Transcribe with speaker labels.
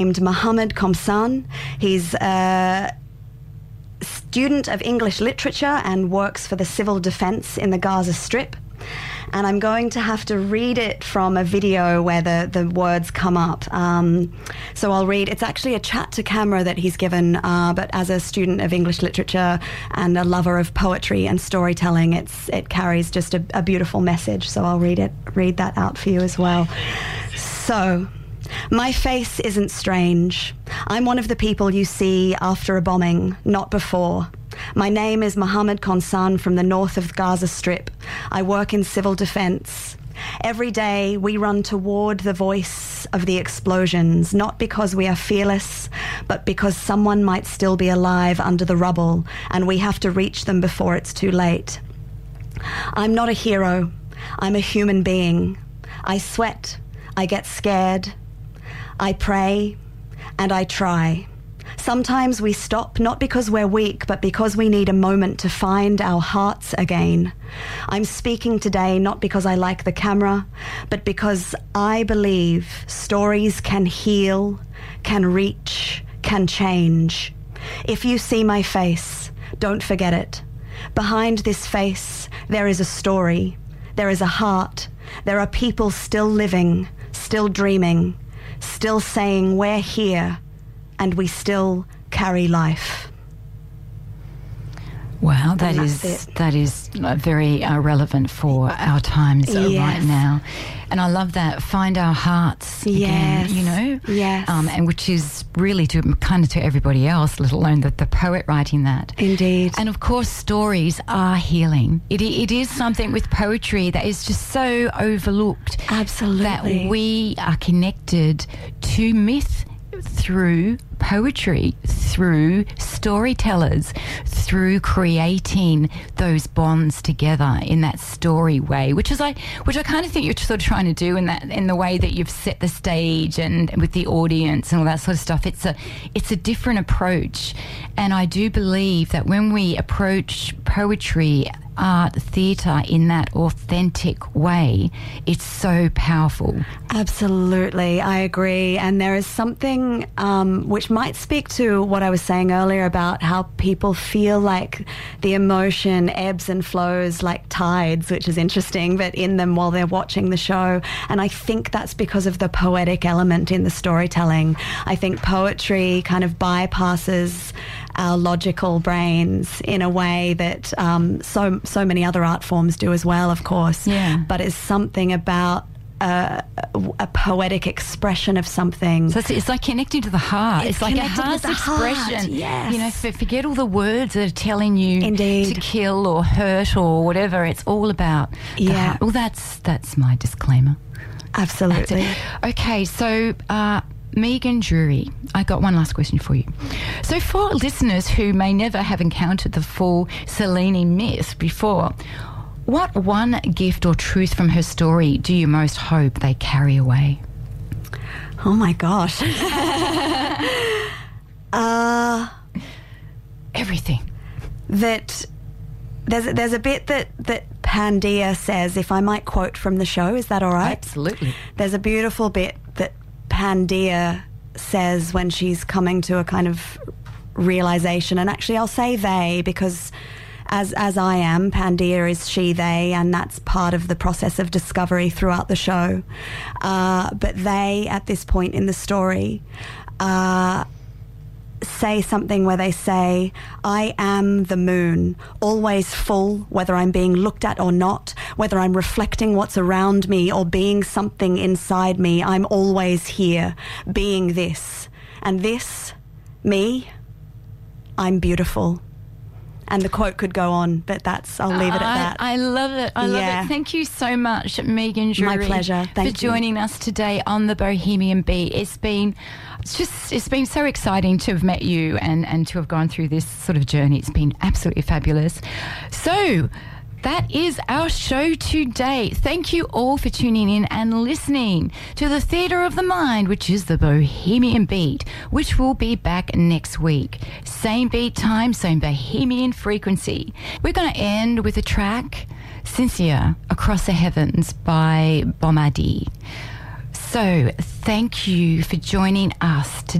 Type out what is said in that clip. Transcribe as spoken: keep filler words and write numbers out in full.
Speaker 1: named Mohammed Komsan. He's a student of English literature and works for the civil defence in the Gaza Strip. And I'm going to have to read it from a video where the, the words come up. Um, so I'll read. It's actually a chat to camera that he's given, uh, but as a student of English literature and a lover of poetry and storytelling, it's it carries just a, a beautiful message. So I'll read it, read that out for you as well. So, my face isn't strange. I'm one of the people you see after a bombing, not before. My name is Mohammed Komsan from the north of the Gaza Strip. I work in civil defence. Every day we run toward the voice of the explosions, not because we are fearless, but because someone might still be alive under the rubble and we have to reach them before it's too late. I'm not a hero. I'm a human being. I sweat. I get scared. I pray and I try. Sometimes we stop not because we're weak, but because we need a moment to find our hearts again. I'm speaking today not because I like the camera, but because I believe stories can heal, can reach, can change. If you see my face, don't forget it. Behind this face, there is a story. There is a heart. There are people still living, still dreaming, still saying we're here, and we still carry life.
Speaker 2: Wow, that is that is very uh, relevant for our times
Speaker 1: yes.
Speaker 2: right now. And I love that, find our hearts
Speaker 1: yes.
Speaker 2: again, you know?
Speaker 1: Yes.
Speaker 2: Um, and which is really to kind of to everybody else, let alone the, the poet writing that.
Speaker 1: Indeed.
Speaker 2: And of course, stories are healing. It, it is something with poetry that is just so overlooked.
Speaker 1: Absolutely.
Speaker 2: That we are connected to myth through poetry, through storytellers, through creating those bonds together in that story way, which is I, which I kind of think you're sort of trying to do in that, in the way that you've set the stage and, and with the audience and all that sort of stuff. It's a, it's a different approach, and I do believe that when we approach poetry, art, theatre in that authentic way, it's so powerful.
Speaker 1: Absolutely, I agree. And there is something um, which might speak to what I was saying earlier about how people feel like the emotion ebbs and flows like tides, which is interesting, but in them while they're watching the show. And I think that's because of the poetic element in the storytelling. I think poetry kind of bypasses our logical brains in a way that um, so so many other art forms do as well, of course.
Speaker 2: Yeah.
Speaker 1: But it's something about a, a poetic expression of something.
Speaker 2: So it's, it's like connecting to the heart.
Speaker 1: It's
Speaker 2: It's, like a
Speaker 1: connected
Speaker 2: heart
Speaker 1: with the
Speaker 2: expression.
Speaker 1: heart, yes.
Speaker 2: You know, f- forget all the words that are telling you
Speaker 1: Indeed.
Speaker 2: to kill or hurt or whatever. It's all about the
Speaker 1: Yeah.
Speaker 2: heart. Well, that's that's my disclaimer.
Speaker 1: Absolutely.
Speaker 2: Okay, so uh, Megan Drury, I got one last question for you. So for listeners who may never have encountered the full Selene myth before, what one gift or truth from her story do you most hope they carry away?
Speaker 1: Oh my gosh. uh,
Speaker 2: Everything.
Speaker 1: that there's there's a bit that that Pandia says, if I might quote from the show, is that all right?
Speaker 2: Absolutely.
Speaker 1: There's a beautiful bit that Pandia says when she's coming to a kind of realization, and actually I'll say they because as as I am, Pandia is she, they, and that's part of the process of discovery throughout the show. Uh, but they, at this point in the story, uh, say something where they say, I am the moon, always full, whether I'm being looked at or not, whether I'm reflecting what's around me or being something inside me, I'm always here, being this. And this, me, I'm beautiful. And the quote could go on, but that's, I'll leave it at
Speaker 2: I,
Speaker 1: that.
Speaker 2: I love it. I
Speaker 1: Yeah.
Speaker 2: love it. Thank you so much, Megan Drury.
Speaker 1: My pleasure. Thank
Speaker 2: for
Speaker 1: you.
Speaker 2: joining us today on the Bohemian Beat. It's been it's just it's been so exciting to have met you and, and to have gone through this sort of journey. It's been absolutely fabulous. So that is our show today. Thank you all for tuning in and listening to the Theatre of the Mind, which is the Bohemian Beat, which will be back next week. Same beat time, same Bohemian frequency. We're going to end with a track, Cynthia, Across the Heavens by Bomadi. So, thank you for joining us today.